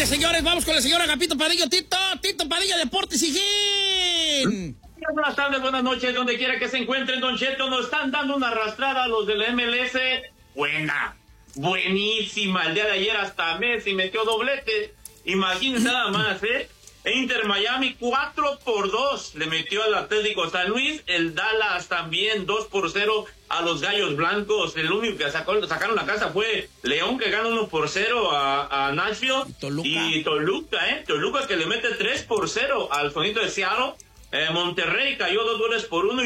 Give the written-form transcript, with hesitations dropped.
señores, vamos con el señor Agapito Padilla. Tito Padilla, Deportes y Gin. Buenas tardes, buenas noches, donde quiera que se encuentren, Don Cheto. Nos están dando una arrastrada a los de la MLS. Buenísima. El día de ayer hasta Messi metió doblete. Imagínense nada más, Inter Miami 4-2 le metió al Atlético San Luis. El Dallas también 2-0 a los Gallos Blancos. El único que sacaron la casa fue León, que gana 1-0 a Nashville. Y Toluca que le mete 3-0 al Sonito de Seattle. Monterrey cayó 2-1